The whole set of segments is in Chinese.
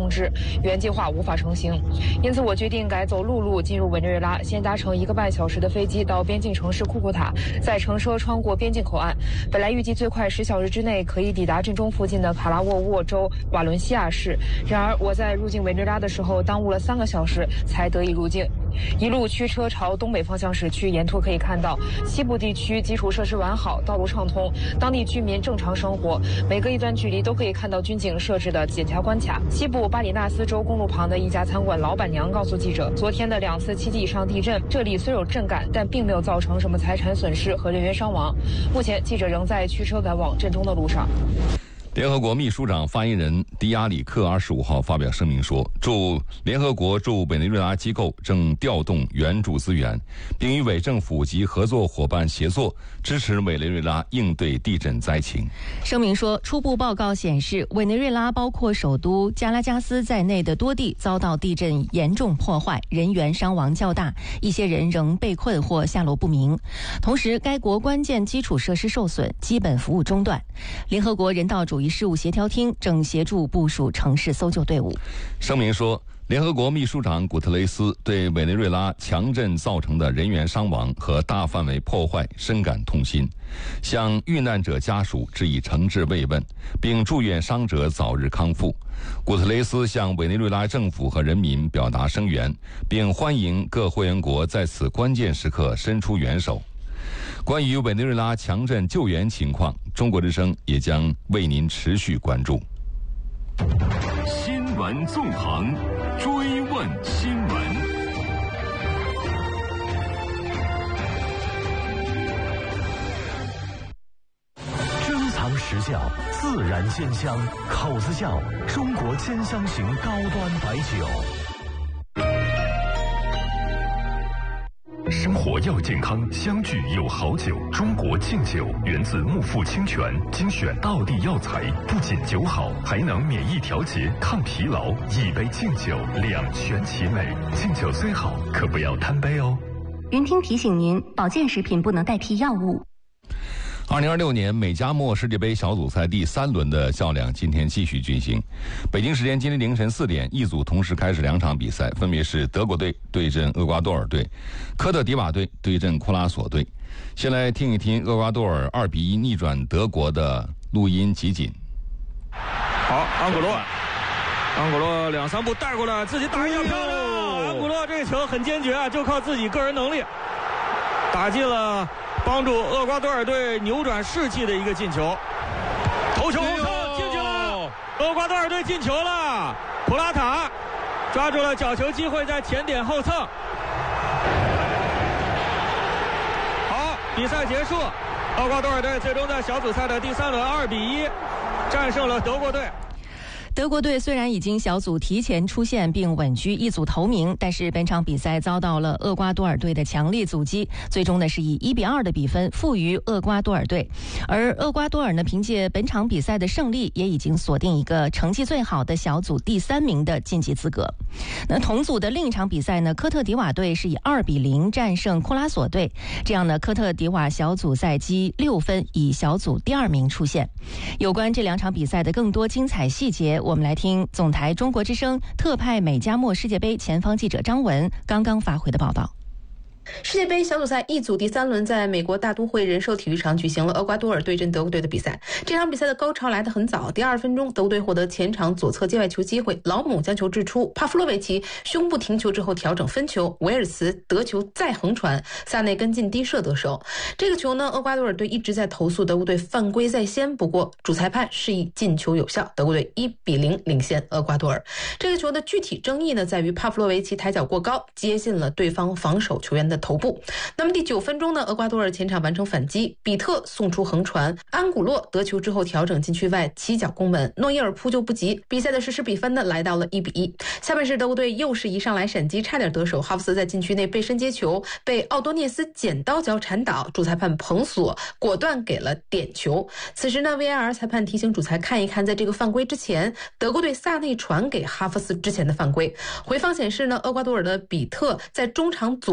制，原计划无法成行。因此，我决定改走陆路进入委内瑞拉，先搭乘1个半小时的飞机到边境城市库库塔，再乘车穿过边境口岸。本来预计最快10小时之内可以抵达镇中附近的卡拉沃沃州瓦伦西亚市，然而我在入境委内瑞拉的时候耽误了3个小时才得以入境。一路驱车朝东北方向驶去，沿途可以看到西部地区基础设施完好，道路畅通，当地居民正常生活，每隔一段距离都可以看到军警设置的检查关卡。西部巴里纳斯州公路旁的一家餐馆老板娘告诉记者，昨天的2次7级以上地震，这里虽有震感，但并没有造成什么财产损失和人员伤亡。目前记者仍在驱车赶往镇中的路上。 联合国秘书长发言人迪亚里克25号发表声明说，联合国驻委内瑞拉机构正调动援助资源，并与委政府及合作伙伴协作，支持委内瑞拉应对地震灾情。 声明说，初步报告显示，委内瑞拉包括首都加拉加斯在内的多地遭到地震严重破坏，人员伤亡较大，一些人仍被困或下落不明。同时，该国关键基础设施受损，基本服务中断。联合国人道主义事务协调厅正协助部署城市搜救队伍。 声明说，联合国秘书长古特雷斯对委内瑞拉强震造成的人员伤亡和大范围破坏深感痛心，向遇难者家属致以诚挚慰问，并祝愿伤者早日康复。古特雷斯向委内瑞拉政府和人民表达声援，并欢迎各会员国在此关键时刻伸出援手。关于委内瑞拉强震救援情况，中国之声也将为您持续关注。 新闻纵横，追问新闻。珍藏实窖，自然鲜香，口子窖，中国兼香型高端白酒。生活要健康，相聚有好酒。中国敬酒源自木富清泉，精选道地药材，不仅酒好，还能免疫调节、抗疲劳。一杯敬酒，两全其美。敬酒虽好，可不要贪杯哦。 云听提醒您，保健食品不能代替药物。 2026年美加墨世界杯小组赛第3轮的较量今天继续进行。北京时间今天凌晨4点，一组同时开始2场比赛，分别是德国队对阵厄瓜多尔队，科特迪瓦队对阵库拉索队。先来听一听厄瓜多尔2比1逆转德国的录音集锦。 好，安古洛2、3步带过来，自己打一下漂亮。安古洛这个球很坚决啊，就靠自己个人能力打进了，帮助厄瓜多尔队扭转士气的一个进球。头球后侧进去了，厄瓜多尔队进球了。普拉塔抓住了角球机会，在前点后蹭。好，比赛结束，厄瓜多尔队最终在小组赛的第3轮2比1战胜了德国队。 德国队虽然已经小组提前出线并稳居一组头名，但是本场比赛遭到了厄瓜多尔队的强力阻击，最终呢是以1比2的比分负于厄瓜多尔队。而厄瓜多尔呢，凭借本场比赛的胜利，也已经锁定一个成绩最好的小组第3名的晋级资格。那同组的另一场比赛呢，科特迪瓦队是以2比0战胜库拉索队，这样呢，科特迪瓦小组赛积6分，以小组第2名出线。有关这2场比赛的更多精彩细节，我们来听总台中国之声特派美加墨世界杯前方记者张文刚刚发回的报道。 世界杯小组赛一组第3轮在美国大都会人寿体育场举行了厄瓜多尔对阵德国队的比赛。这场比赛的高潮来得很早，第2分钟，德国队获得前场左侧界外球机会，老姆将球掷出，帕夫洛维奇胸部停球之后调整分球，维尔茨得球再横传，萨内跟进低射得手。这个球呢，厄瓜多尔队一直在投诉德国队犯规在先，不过主裁判示意进球有效，德国队1比0领先厄瓜多尔。这个球的具体争议呢，在于帕夫洛维奇抬脚过高，接近了对方防守球员的头部。那么第9分钟呢，厄瓜多尔前场完成反击，比特送出横传，安古洛得球之后调整禁区外起脚攻门，诺伊尔扑救不及，比赛的实时比分呢来到了1比1。下半时德国队又是一上来闪击，差点得手，哈弗斯在禁区内背身接球，被奥多涅斯剪刀脚铲倒，主裁判彭索果断给了点球。此时呢 VAR 裁判提醒主裁看一看，在这个犯规之前，德国队萨内传给哈弗斯之前的犯规。回放显示呢，厄瓜多尔的比特在中场左侧带球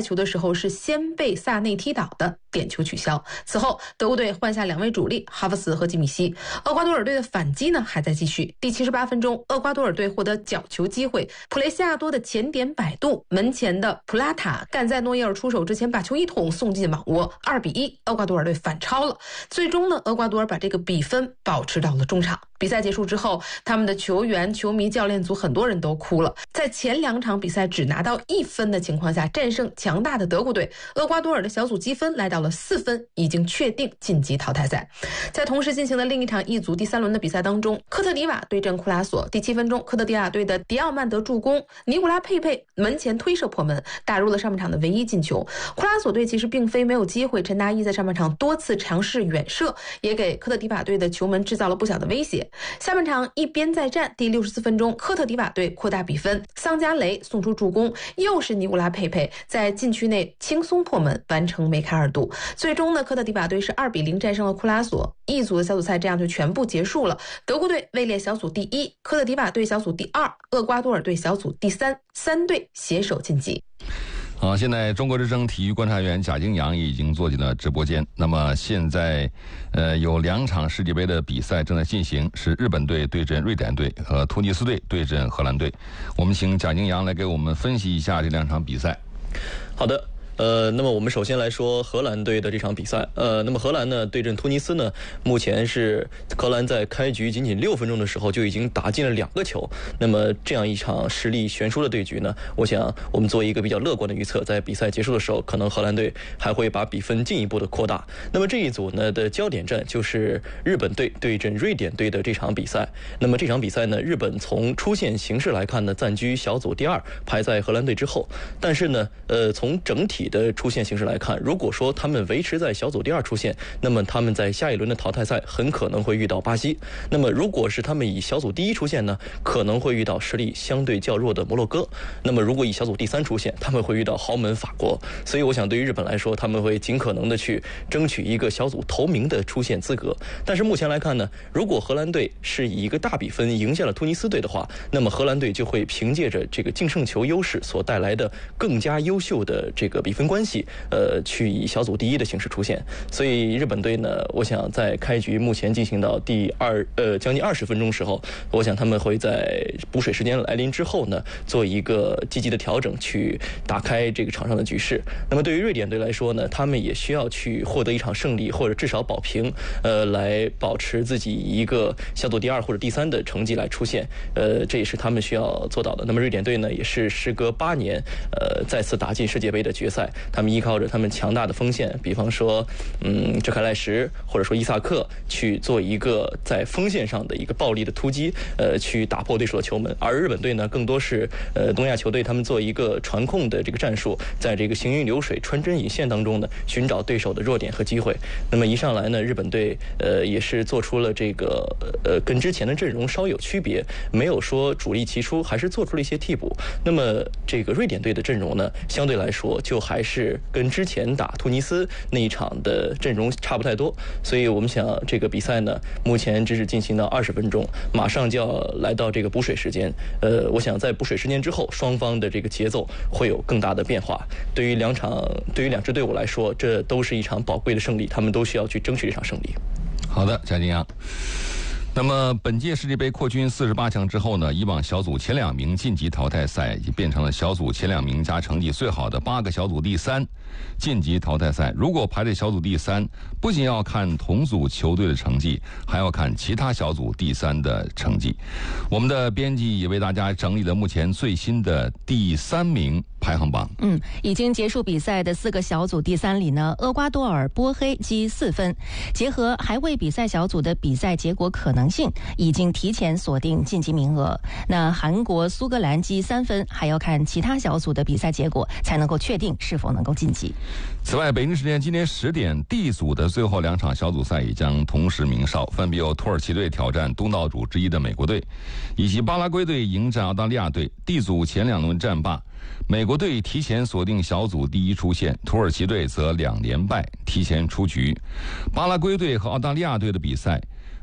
球的时候是先被萨内踢倒的，点球取消。此后德国队换下2位主力哈弗斯和基米希，厄瓜多尔队的反击呢还在继续。第78分钟，厄瓜多尔队获得角球机会，普雷西亚多的前点摆渡，门前的普拉塔赶在诺伊尔出手之前把球一捅送进网窝，2-1，厄瓜多尔队反超了。最终呢，厄瓜多尔把这个比分保持到了中场。比赛结束之后，他们的球员、球迷、教练组很多人都哭了。在前2场比赛只拿到1分的情况下，战胜强大的德国队，厄瓜多尔的小组积分来到了4分，已经确定晋级淘汰赛。在同时进行的另一场一组第3轮的比赛当中，科特迪瓦对阵库拉索。第7分钟，科特迪瓦队的迪奥曼德助攻，尼古拉佩佩门前推射破门，打入了上半场的唯一进球。库拉索队其实并非没有机会，陈达伊在上半场多次尝试远射，也给科特迪瓦队的球门制造了不小的威胁。下半场一边再战，第64分钟，科特迪瓦队扩大比分，桑加雷送出助攻，又是尼古拉佩佩在禁区内轻松破门，完成梅开2度。最终呢，科特迪瓦队是2-0战胜了库拉索。一组的小组赛这样就全部结束了。德国队位列小组第1，科特迪瓦队小组第2，厄瓜多尔队小组第3，3队携手晋级。 好，现在中国之声体育观察员贾京阳已经坐进了直播间。那么现在，有2场世界杯的比赛正在进行，是日本队对阵瑞典队和突尼斯队对阵荷兰队。我们请贾京阳来给我们分析一下这2场比赛。 好的。那么我们首先来说荷兰队的这场比赛。那么荷兰呢对阵突尼斯呢，目前是荷兰在开局仅仅6分钟的时候就已经打进了2个球。那么这样一场实力悬殊的对局呢，我想我们做一个比较乐观的预测，在比赛结束的时候，可能荷兰队还会把比分进一步的扩大。那么这一组呢的焦点战就是日本队对阵瑞典队的这场比赛。那么这场比赛呢，日本从出线形势来看呢，暂居小组第2，排在荷兰队之后。但是呢，从整体的出线形势来看，如果说他们维持在小组第2出线，那么他们在下一轮的淘汰赛很可能会遇到巴西。那么如果是他们以小组第1出线呢，可能会遇到实力相对较弱的摩洛哥。那么如果以小组第3出线，他们会遇到豪门法国。所以我想对于日本来说，他们会尽可能的去争取一个小组头名的出线资格。但是目前来看呢，如果荷兰队是以一个大比分赢下了突尼斯队的话，那么荷兰队就会凭借着这个净胜球优势所带来的更加优秀的这个比分关系，去以小组第1的形式出现。所以日本队呢，我想在开局目前进行到将近20分钟时候，我想他们会在补水时间来临之后呢，做一个积极的调整，去打开这个场上的局势。那么对于瑞典队来说呢，他们也需要去获得一场胜利，或者至少保平，来保持自己一个小组第2或者第3的成绩来出现。这也是他们需要做到的。那么瑞典队呢，也是时隔8年，再次打进世界杯的决赛。他们依靠着他们强大的锋线，比方说哲凯赖什或者说伊萨克，去做一个在锋线上的一个暴力的突击，去打破对手的球门。而日本队呢，更多是东亚球队，他们做一个传控的这个战术，在这个行云流水、穿针引线当中呢，寻找对手的弱点和机会。那么一上来呢，日本队也是做出了这个跟之前的阵容稍有区别，没有说主力齐出，还是做出了一些替补。那么这个瑞典队的阵容呢，相对来说就还是跟之前打突尼斯那一场的阵容差不太多。所以我们想这个比赛呢，目前只是进行到20分钟，马上就要来到这个补水时间。我想在补水时间之后，双方的这个节奏会有更大的变化。对于2支队伍来说，这都是一场宝贵的胜利，他们都需要去争取这场胜利。 好的，贾金阳。那么本届世界杯扩军48强之后呢，以往小组前2名晋级淘汰赛，已经变成了小组前2名加成绩最好的8个小组第3晋级淘汰赛。如果排在小组第3，不仅要看同组球队的成绩，还要看其他小组第3的成绩。我们的编辑也为大家整理了目前最新的第3名排行榜。 已经结束比赛的4个小组第3里呢，厄瓜多尔、波黑积4分，结合还未比赛小组的比赛结果可能性，已经提前锁定晋级名额。那韩国、苏格兰积3分，还要看其他小组的比赛结果，才能够确定是否能够晋级。 此外，北京时间今天10点，D 组的最后2场小组赛也将同时鸣哨，分别有土耳其队挑战东道主之一的美国队，以及巴拉圭队迎战澳大利亚队。D 组前2轮战罢，美国队提前锁定小组第1出线，土耳其队则2连败，提前出局。巴拉圭队和澳大利亚队的比赛，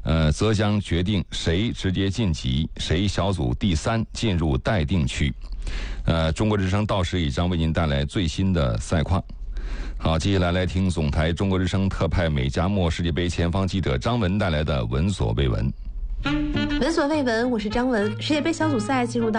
则将决定谁直接晋级，谁小组第3进入待定区。中国之声到时已将为您带来最新的赛况。好，接下来来听总台中国之声特派美加墨世界杯前方记者张文带来的闻所未闻。 闻所未闻，我是张文。世界杯小组赛进入到